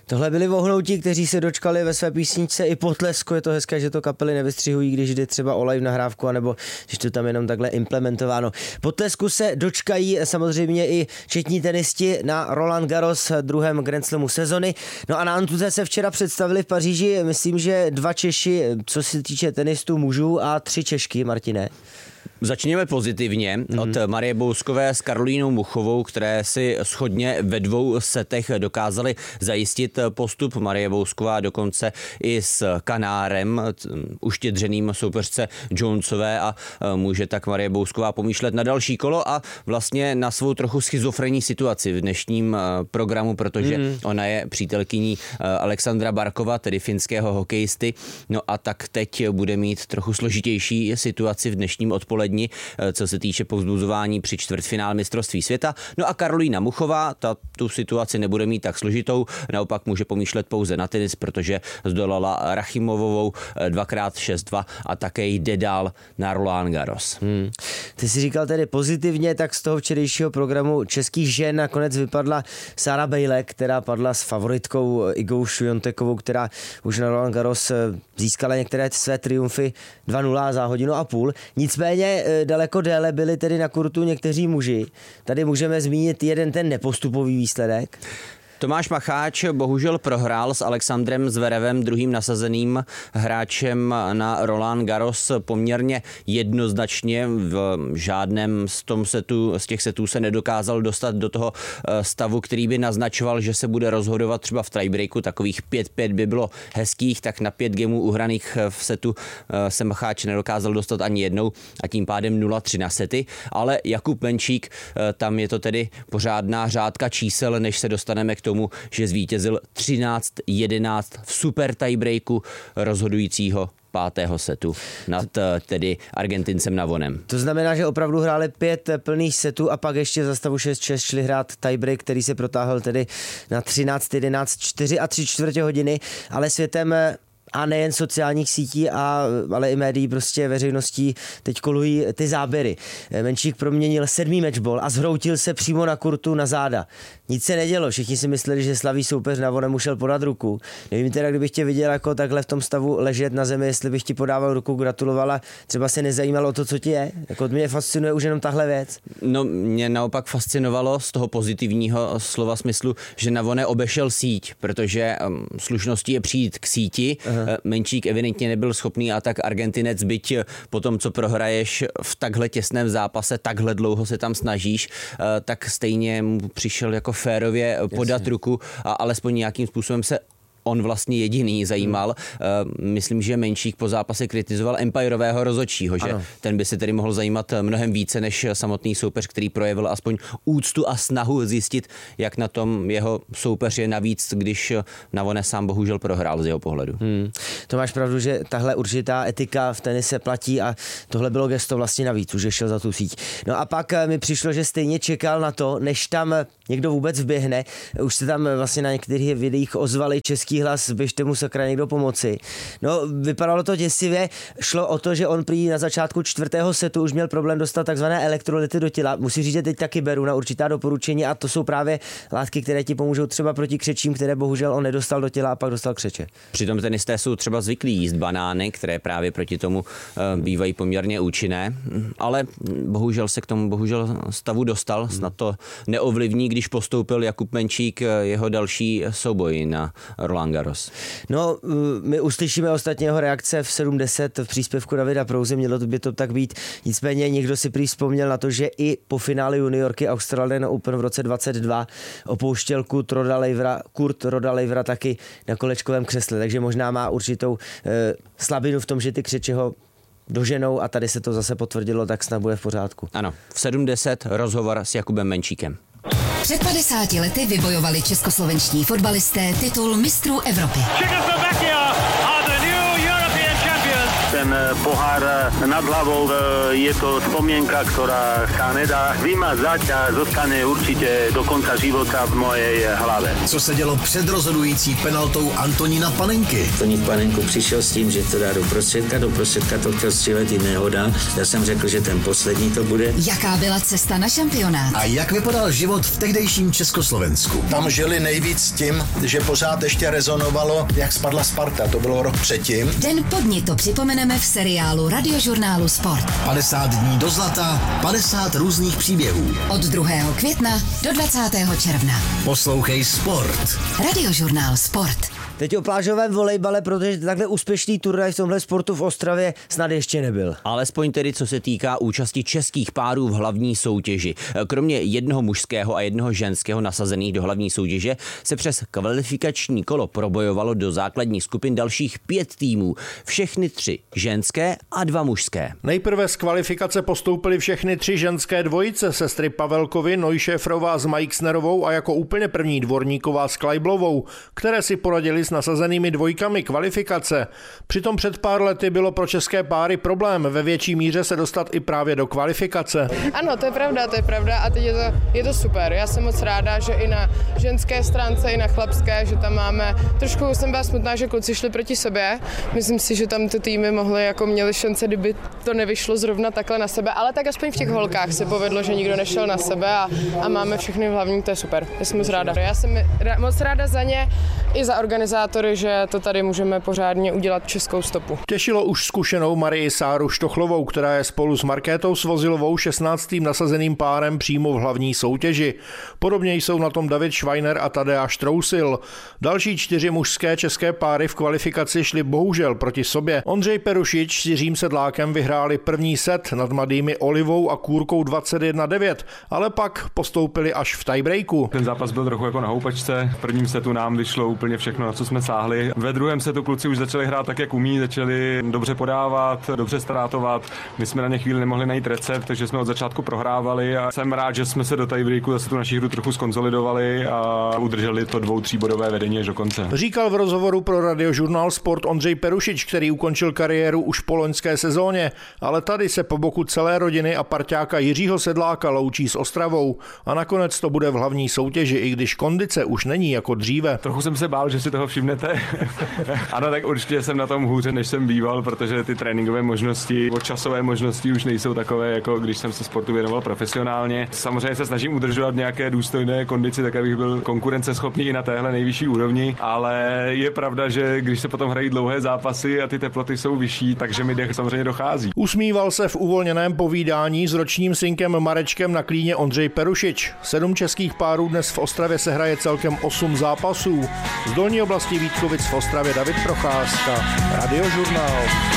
Tohle byli vohnoutí, kteří se dočkali ve své písničce i potlesku. Je to hezké, že to kapely nevystřihují, když jde třeba o live nahrávku, anebo když to tam jenom takhle implementováno. Potlesku se dočkají samozřejmě i četní tenisti na Roland Garros, druhém Grand Slamu sezony. No a na Antuze se včera představili v Paříži, myslím, že 2 Češi, co se týče tenistů mužů, a 3 Češky, Martine. Začněme pozitivně od Marie Bouskové s Karolínou Muchovou, které si shodně ve 2 setech dokázali zajistit postup. Marie Bousková dokonce i s Kanárem, uštědřeným soupeřce Jonesové, a může tak Marie Bousková pomýšlet na další kolo a vlastně na svou trochu schizofrenní situaci v dnešním programu, protože ona je přítelkyní Alexandra Barkova, tedy finského hokejisty. No a tak teď bude mít trochu složitější situaci v dnešním odpolední, co se týče povzbuzování při čtvrtfinále mistrovství světa. No a Karolína Muchová, ta tu situaci nebude mít tak složitou, naopak může pomýšlet pouze na tenis, protože zdolala Rachimovovou 2x6-2 a také jde dál na Roland Garros. Ty jsi říkal tedy pozitivně, tak z toho včerejšího programu českých žen nakonec vypadla Sára Bejlek, která padla s favoritkou Igou Šviontekovou, která už na Roland Garros získala některé své triumfy 2-0 za 1,5 hodiny. Nicméně daleko déle byli tedy na kurtu někteří muži. Tady můžeme zmínit jeden ten nepostupový výsledek. Tomáš Macháč bohužel prohrál s Alexandrem Zverevem, druhým nasazeným hráčem na Roland Garros, poměrně jednoznačně. V žádném z těch setů se nedokázal dostat do toho stavu, který by naznačoval, že se bude rozhodovat třeba v tiebreaku. Takových 5-5 by bylo hezkých, tak na 5 gemů uhraných v setu se Macháč nedokázal dostat ani jednou a tím pádem 0-3 na sety. Ale Jakub Menčík, tam je to tedy pořádná řádka čísel, než se dostaneme k tomu, že zvítězil 13-11 v super tiebreaku rozhodujícího 5. setu nad tedy Argentincem Navonem. To znamená, že opravdu hráli 5 plných setů a pak ještě za stavu 6-6 šli hrát tiebreak, který se protáhl tedy na 13-11, 4 a 3/4 hodiny, ale světem a nejen sociálních sítí, ale i médií, prostě veřejností teď kolují ty záběry. Menčík proměnil 7. matchball a zhroutil se přímo na kurtu na záda. Nic se nedělo, všichni si mysleli, že slavý soupeř Navonem mu šel podat ruku. Nevím teda, kdybych tě viděl jako takhle v tom stavu ležet na zemi, jestli bych ti podával ruku, gratulovala, třeba se nezajímalo o to, co ti je. Jako mě fascinuje už jenom tahle věc. No, mě naopak fascinovalo z toho pozitivního slova smyslu, že Navone obešel síť, protože slušností je přijít k síti. Menčík evidentně nebyl schopný a tak Argentinec, byť po tom, co prohraješ v takhle těsném zápase, takhle dlouho se tam snažíš, tak stejně mu přišel jako férově podat ruku a alespoň nějakým způsobem se on vlastně jediný zajímal. Myslím, že Menčík po zápase kritizoval empirového rozhodčího, že ten by se tedy mohl zajímat mnohem více než samotný soupeř, který projevil aspoň úctu a snahu zjistit, jak na tom jeho soupeř je, navíc, když Navone sám bohužel prohrál z jeho pohledu. To máš pravdu, že tahle určitá etika v tenise platí a tohle bylo gesto vlastně navíc, že šel za tu síť. No a pak mi přišlo, že stejně čekal na to, než tam někdo vůbec vběhne. Už se tam vlastně na některých videích ozvali český hlas, běžte mu sakra někdo pomoci. No, vypadalo to děsivě, šlo o to, že on prý na začátku 4. setu už měl problém dostat takzvané elektrolyty do těla. Musím říct, že teď taky beru na určitá doporučení a to jsou právě látky, které ti pomůžou třeba proti křečím, které bohužel on nedostal do těla a pak dostal křeče. Přitom tenisté jsou třeba zvyklí jíst banány, které právě proti tomu bývají poměrně účinné, ale bohužel se k tomu stavu dostal, snad to neovlivní, když postoupil Jakub Menčík jeho další souboj na Roland Garros. No, my uslyšíme ostatně jeho reakce v 7:10 v příspěvku Davida Prouzy, mělo by to tak být. Nicméně někdo si prý vzpomněl na to, že i po finále juniorky Australian Open v roce 2022 opouštěl Kurt Roda Leivera taky na kolečkovém křesle, takže možná má určitou slabinu v tom, že ty křeče ho doženou a tady se to zase potvrdilo, tak snad bude v pořádku. Ano, v 7:10 rozhovor s Jakubem Menčíkem. Před 50 lety vybojovali českoslovenští fotbalisté titul mistrů Evropy. ten pohár nad hlavou. Je to spomienka, ktorá sa nedá vymazať a zostane určite do konca života v mojej hlave. Co se dělo před rozhodující penaltou Antonína Panenky? Antonín Panenku přišel s tím, že to dá do prostředka to chtěl střílet i nehoda. Já jsem řekl, že ten poslední to bude. Jaká byla cesta na šampionát? A jak vypadal život v tehdejším Československu? Tam žili nejvíc tím, že pořád ještě rezonovalo, jak spadla Sparta. To bylo rok předtím. Den po dni to připomeneme v seriálu Radiožurnálu Sport. 50 dní do zlata, 50 různých příběhů. Od 2. května do 20. června. Poslouchej Sport. Radiožurnál Sport. Teď o plážovém volejbale, protože takhle úspěšný turnaj v tomhle sportu v Ostravě snad ještě nebyl. Alespoň tedy, co se týká účasti českých párů v hlavní soutěži. Kromě jednoho mužského a jednoho ženského nasazených do hlavní soutěže se přes kvalifikační kolo probojovalo do základních skupin dalších 5 týmů. Všechny 3 ženské a 2 mužské. Nejprve z kvalifikace postoupily všechny 3 ženské dvojice, sestry Pavelkovi, Neuschäferová s Majksnerovou a jako úplně první Dvorníková s Klajblovou, které si poradili s nasazenými dvojkami kvalifikace. Přitom před pár lety bylo pro české páry problém ve větší míře se dostat i právě do kvalifikace. Ano, to je pravda a teď je to super. Já jsem moc ráda, že i na ženské stránce, i na chlapské, že tam máme, trošku jsem byla smutná, že kluci šli proti sobě. Myslím si, že tam ty týmy měly šance, kdyby to nevyšlo zrovna takhle na sebe, ale tak aspoň v těch holkách se povedlo, že nikdo nešel na sebe a máme všechny v hlavní, to je super. Já jsem moc ráda. Já jsem moc ráda za ně i za organizátory, že to tady můžeme pořádně udělat českou stopu. Těšilo už zkušenou Marii Sáru Štochlovou, která je spolu s Markétou Svozilovou 16. nasazeným párem přímo v hlavní soutěži. Podobně jsou na tom David Schweiner a Tadeáš Trousil. Další 4 mužské české páry v kvalifikaci šly bohužel proti sobě. Ondřej Perušič s Jiřím Sedlákem vyhráli první set nad mladými Olivou a Kůrkou 21-9, ale pak postoupili až v tiebreaku. Ten zápas byl trochu jako na houpačce. V prvním setu nám vyšlo úplně všechno, na co jsme sáhli. Ve druhém setu kluci už začali hrát tak, jak umí, začali dobře podávat, dobře starátovat. My jsme na ně chvíli nemohli najít recept, takže jsme od začátku prohrávali a jsem rád, že jsme se do tiebreaku zase tu naši hru trochu skonsolidovali a udrželi to 2-3bodové vedení až do konce. Říkal v rozhovoru pro Radiožurnál Sport Ondřej Perušič, který ukončil kariéru už po loňské sezóně, ale tady se po boku celé rodiny a parťáka Jiřího Sedláka loučí s Ostravou a nakonec to bude v hlavní soutěži, i když kondice už není jako dříve. Trochu jsem se bál, že si toho všimnete. Ano, tak určitě jsem na tom hůře, než jsem býval, protože ty tréninkové možnosti, časové možnosti už nejsou takové, jako když jsem se sportu věnoval profesionálně. Samozřejmě se snažím udržovat nějaké důstojné kondici, tak abych byl konkurenceschopný i na téhle nejvyšší úrovni, ale je pravda, že když se potom hrají dlouhé zápasy a ty teploty jsou vyšší, takže mi dech samozřejmě dochází. Usmíval se v uvolněném povídání s ročním synkem Marečkem na klíně Ondřej Perušič. 7 českých párů dnes v Ostravě se hraje celkem 8 zápasů. Z dolní oblasti Vítkovic v Ostravě David Procházka, Radiožurnál.